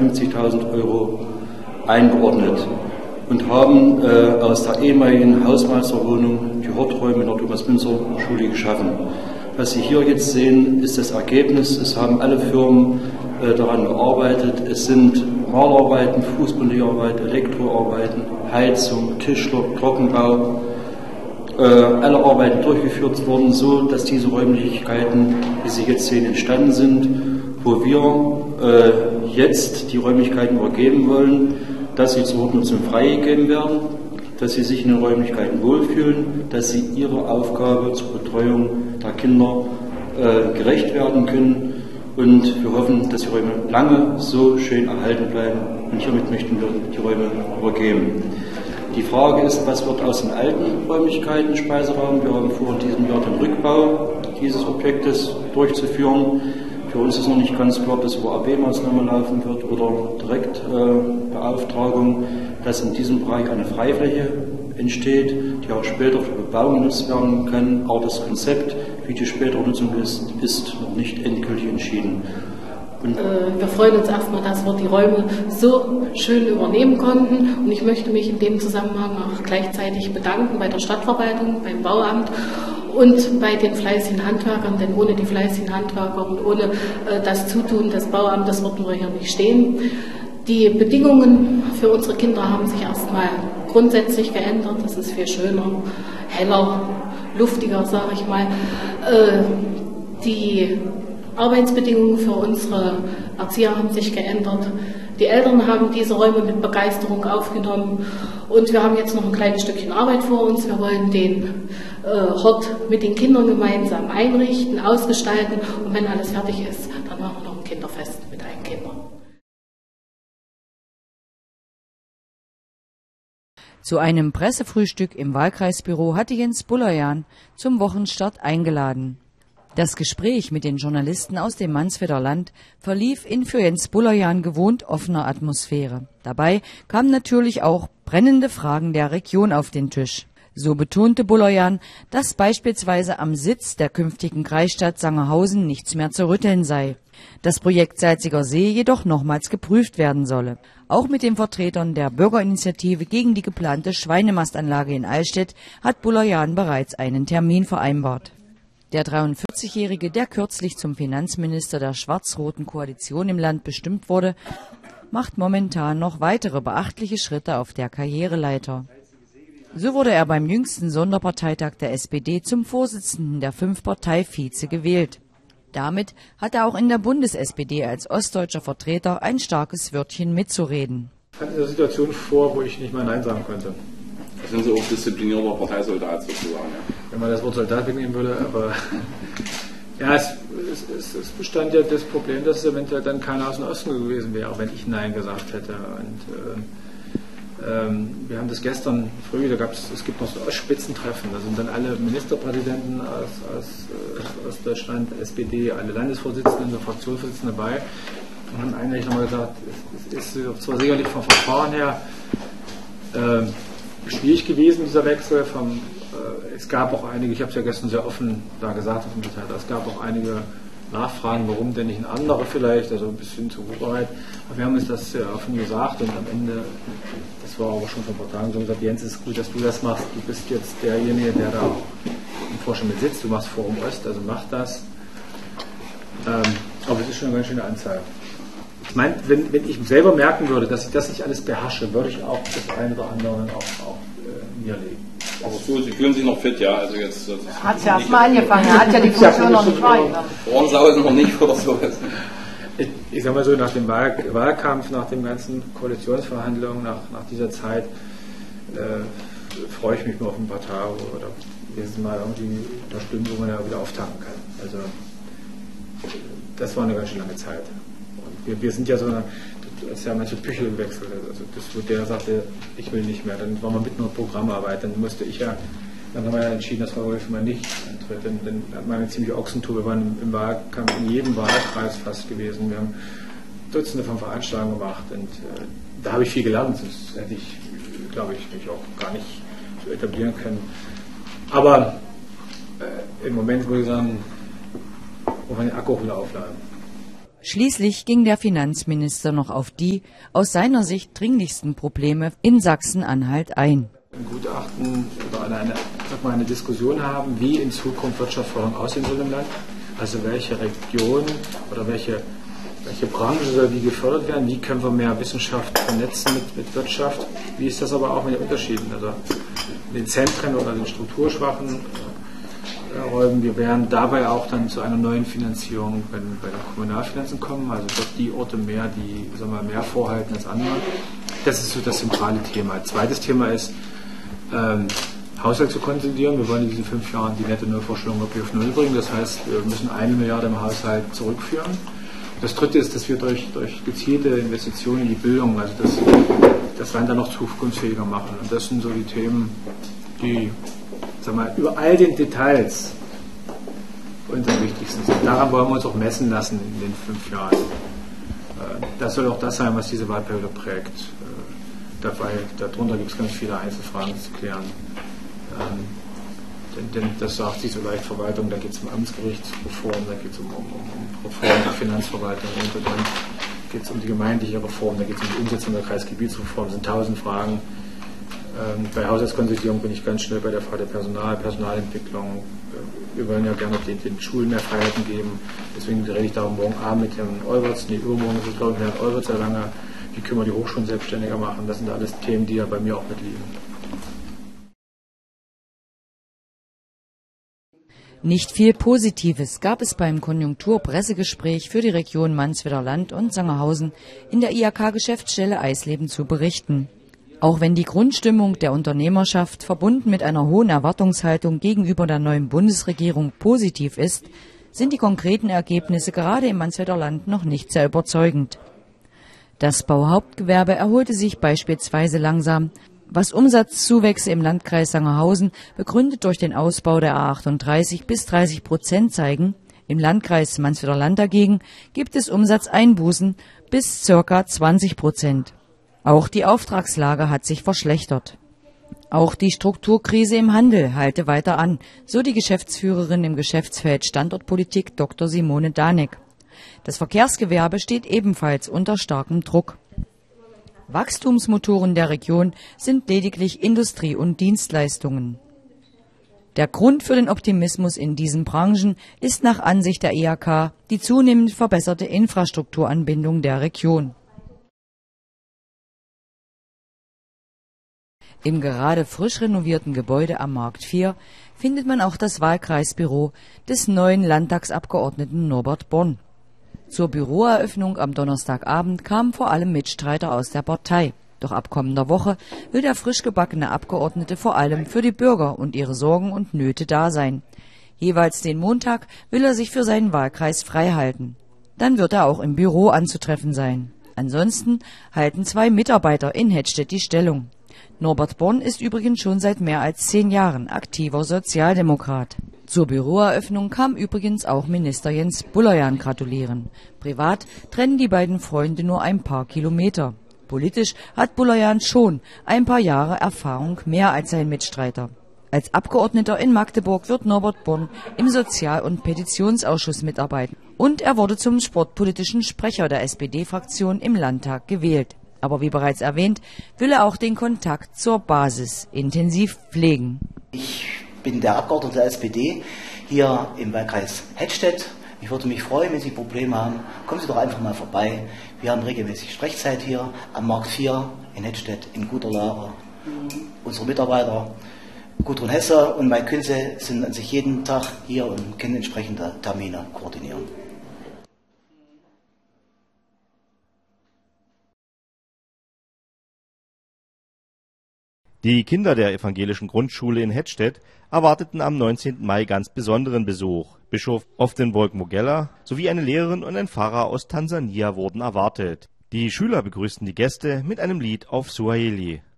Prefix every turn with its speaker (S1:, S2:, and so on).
S1: 52.000 € eingeordnet und haben aus der ehemaligen Hausmeisterwohnung die Horträume in der Thomas-Münzer-Schule geschaffen. Was Sie hier jetzt sehen, ist das Ergebnis. Es haben alle Firmen daran gearbeitet. Es sind Malerarbeiten, Fußbodenarbeit, Elektroarbeiten, Heizung, Tischler, Trockenbau, alle Arbeiten durchgeführt worden, so dass diese Räumlichkeiten, wie Sie jetzt sehen, entstanden sind, wo wir jetzt die Räumlichkeiten übergeben wollen, dass sie zur Hortnutzung freigegeben werden, dass sie sich in den Räumlichkeiten wohlfühlen, dass sie ihrer Aufgabe zur Betreuung der Kinder gerecht werden können. Und wir hoffen, dass die Räume lange so schön erhalten bleiben. Und hiermit möchten wir die Räume übergeben. Die Frage ist, was wird aus den alten Räumlichkeiten, Speiseraum? Wir haben vor, in diesem Jahr den Rückbau dieses Objektes durchzuführen. Für uns ist noch nicht ganz klar, ob das über AB-Maßnahme laufen wird oder Direktbeauftragung, dass in diesem Bereich eine Freifläche entsteht, die auch später für Bebauung genutzt werden kann. Aber das Konzept, wie die spätere Nutzung ist noch nicht endgültig entschieden.
S2: Wir freuen uns erstmal, dass wir die Räume so schön übernehmen konnten, und ich möchte mich in dem Zusammenhang auch gleichzeitig bedanken bei der Stadtverwaltung, beim Bauamt und bei den fleißigen Handwerkern, denn ohne die fleißigen Handwerker und ohne das Zutun des Bauamtes würden wir hier nicht stehen. Die Bedingungen für unsere Kinder haben sich erstmal grundsätzlich geändert. Das ist viel schöner, heller, luftiger, sage ich mal. Die Arbeitsbedingungen für unsere Erzieher haben sich geändert. Die Eltern haben diese Räume mit Begeisterung aufgenommen, und wir haben jetzt noch ein kleines Stückchen Arbeit vor uns. Wir wollen den Hort mit den Kindern gemeinsam einrichten, ausgestalten, und wenn alles fertig ist, dann machen wir noch ein Kinderfest mit allen Kindern.
S3: Zu einem Pressefrühstück im Wahlkreisbüro hatte Jens Bullerjahn zum Wochenstart eingeladen. Das Gespräch mit den Journalisten aus dem Mansfelder Land verlief in für Jens Bullerjahn gewohnt offener Atmosphäre. Dabei kamen natürlich auch brennende Fragen der Region auf den Tisch. So betonte Bullerjahn, dass beispielsweise am Sitz der künftigen Kreisstadt Sangerhausen nichts mehr zu rütteln sei. Das Projekt Salziger See jedoch nochmals geprüft werden solle. Auch mit den Vertretern der Bürgerinitiative gegen die geplante Schweinemastanlage in Allstedt hat Bullerjahn bereits einen Termin vereinbart. Der 43-Jährige, der kürzlich zum Finanzminister der schwarz-roten Koalition im Land bestimmt wurde, macht momentan noch weitere beachtliche Schritte auf der Karriereleiter. So wurde er beim jüngsten Sonderparteitag der SPD zum Vorsitzenden der 5-Partei-Vize gewählt. Damit hat er auch in der Bundes-SPD als ostdeutscher Vertreter ein starkes Wörtchen mitzureden.
S4: Ich fand eine Situation vor, wo ich nicht mal Nein sagen konnte.
S5: Da sind Sie auch disziplinierter Parteisoldat sozusagen. Ja.
S4: Wenn man das Wort Soldat wegnehmen würde, aber ja, es bestand ja das Problem, dass es eventuell dann keiner aus dem Osten gewesen wäre, wenn ich Nein gesagt hätte. Und wir haben das gestern früh, es gibt noch so Ostspitzentreffen, da sind dann alle Ministerpräsidenten aus Deutschland, SPD, alle Landesvorsitzenden, Fraktionsvorsitzenden dabei, und haben eigentlich nochmal gesagt, es ist zwar sicherlich vom Verfahren her schwierig gewesen, dieser Wechsel. Es gab auch einige, ich habe es ja gestern sehr offen da gesagt, es gab auch einige Nachfragen, warum denn nicht ein anderer vielleicht, also ein bisschen zur Hocharbeit. Aber wir haben uns das sehr offen gesagt, und am Ende, das war aber schon vor ein paar Tagen so, gesagt, Jens, es ist gut, dass du das machst. Du bist jetzt derjenige, der da im Vorstand mit sitzt. Du machst Forum Ost, also mach das. Aber es ist schon eine ganz schöne Anzahl. Ich meine, wenn ich selber merken würde, dass ich das nicht alles beherrsche, würde ich auch das eine oder andere auch mir legen.
S5: Aber so, Sie fühlen sich noch fit, ja? Also jetzt,
S6: hat es ja erstmal angefangen, er hat ja die Funktion noch nicht wahrgenommen.
S5: Ohrensausen noch nicht oder so.
S4: Ich sag mal so, nach dem Wahlkampf, nach den ganzen Koalitionsverhandlungen, nach dieser Zeit, freue ich mich nur auf ein paar Tage oder jetzt mal irgendwie eine Stunde, wo man ja wieder auftanken kann. Also, das war eine ganz schön lange Zeit. Und wir sind ja so eine, das ist ja manche Püchel gewechselt. Also das, wo der sagte, ich will nicht mehr, dann waren wir mitten in der Programmarbeit, dann musste ich ja, dann haben wir ja entschieden, dass Frau Wolf mal nicht antritt. Dann hat man eine ziemliche Ochsentour, wir waren im Wahlkampf in jedem Wahlkreis fast gewesen. Wir haben Dutzende von Veranstaltungen gemacht, und da habe ich viel gelernt, sonst hätte ich, glaube ich, mich auch gar nicht so etablieren können. Aber im Moment würde ich sagen, wo wir den Akku wieder aufladen.
S3: Schließlich ging der Finanzminister noch auf die aus seiner Sicht dringlichsten Probleme in Sachsen-Anhalt ein.
S4: Ein Gutachten oder eine Diskussion haben, wie in Zukunft Wirtschaftsförderung aussehen soll im Land. Also welche Region oder welche Branche soll wie gefördert werden, wie können wir mehr Wissenschaft vernetzen mit Wirtschaft, wie ist das aber auch mit den Unterschieden, also in den Zentren oder den strukturschwachen Räumen. Wir werden dabei auch dann zu einer neuen Finanzierung bei den Kommunalfinanzen kommen, also dort die Orte mehr, die mehr vorhalten als andere. Das ist so das zentrale Thema. Zweites Thema ist, Haushalt zu konsolidieren. Wir wollen in diesen 5 Jahren die nette Neuvorstellung wirklich auf Null bringen. Das heißt, wir müssen 1 Milliarde im Haushalt zurückführen. Das Dritte ist, dass wir durch gezielte Investitionen in die Bildung, also das Land dann noch zukunftsfähiger machen. Und das sind so die Themen, die über all den Details uns am wichtigsten sind. Daran wollen wir uns auch messen lassen in den 5 Jahren. Das soll auch das sein, was diese Wahlperiode prägt. Darunter gibt es ganz viele Einzelfragen zu klären. Denn das sagt sich so leicht Verwaltung, da geht es um Amtsgerichtsreform, da geht es um Reform der Finanzverwaltung und dann geht es um die gemeindliche Reform, da geht es um die Umsetzung der Kreisgebietsreform, das sind 1000 Fragen. Bei Haushaltskonsolidierung bin ich ganz schnell bei der Frage der Personalentwicklung. Wir wollen ja gerne den Schulen mehr Freiheiten geben, deswegen rede ich darum morgen Abend mit Herrn Euwerts, übermorgen ist es glaube ich mit Herrn Euwerts sehr lange, wie können wir die Hochschulen selbstständiger machen, das sind alles Themen, die ja bei mir auch mitliegen.
S3: Nicht viel Positives gab es beim Konjunkturpressegespräch für die Region Mansfelder Land und Sangerhausen in der IHK-Geschäftsstelle Eisleben zu berichten. Auch wenn die Grundstimmung der Unternehmerschaft verbunden mit einer hohen Erwartungshaltung gegenüber der neuen Bundesregierung positiv ist, sind die konkreten Ergebnisse gerade im Mansfelder Land noch nicht sehr überzeugend. Das Bauhauptgewerbe erholte sich beispielsweise langsam, was Umsatzzuwächse im Landkreis Sangerhausen, begründet durch den Ausbau der A38 bis 30% zeigen. Im Landkreis Mansfelder Land dagegen gibt es Umsatzeinbußen bis ca. 20%. Auch die Auftragslage hat sich verschlechtert. Auch die Strukturkrise im Handel halte weiter an, so die Geschäftsführerin im Geschäftsfeld Standortpolitik Dr. Simone Danek. Das Verkehrsgewerbe steht ebenfalls unter starkem Druck. Wachstumsmotoren der Region sind lediglich Industrie und Dienstleistungen. Der Grund für den Optimismus in diesen Branchen ist nach Ansicht der IHK die zunehmend verbesserte Infrastrukturanbindung der Region. Im gerade frisch renovierten Gebäude am Markt 4 findet man auch das Wahlkreisbüro des neuen Landtagsabgeordneten Norbert Born. Zur Büroeröffnung am Donnerstagabend kamen vor allem Mitstreiter aus der Partei. Doch ab kommender Woche will der frisch gebackene Abgeordnete vor allem für die Bürger und ihre Sorgen und Nöte da sein. Jeweils den Montag will er sich für seinen Wahlkreis frei halten. Dann wird er auch im Büro anzutreffen sein. Ansonsten halten 2 Mitarbeiter in Hettstedt die Stellung. Norbert Born ist übrigens schon seit mehr als 10 Jahren aktiver Sozialdemokrat. Zur Büroeröffnung kam übrigens auch Minister Jens Bullerjahn gratulieren. Privat trennen die beiden Freunde nur ein paar Kilometer. Politisch hat Bullerjahn schon ein paar Jahre Erfahrung mehr als sein Mitstreiter. Als Abgeordneter in Magdeburg wird Norbert Born im Sozial- und Petitionsausschuss mitarbeiten. Und er wurde zum sportpolitischen Sprecher der SPD-Fraktion im Landtag gewählt. Aber wie bereits erwähnt, will er auch den Kontakt zur Basis intensiv pflegen.
S7: Ich bin der Abgeordnete der SPD hier im Wahlkreis Hettstedt. Ich würde mich freuen, wenn Sie Probleme haben. Kommen Sie doch einfach mal vorbei. Wir haben regelmäßig Sprechzeit hier am Markt 4 in Hettstedt in guter Lage. Unsere Mitarbeiter Gudrun Hesse und Mike Künze sind an sich jeden Tag hier und können entsprechende Termine koordinieren.
S8: Die Kinder der evangelischen Grundschule in Hettstedt erwarteten am 19. Mai ganz besonderen Besuch. Bischof Ofdenburg Mogella sowie eine Lehrerin und ein Pfarrer aus Tansania wurden erwartet. Die Schüler begrüßten die Gäste mit einem Lied auf Swahili.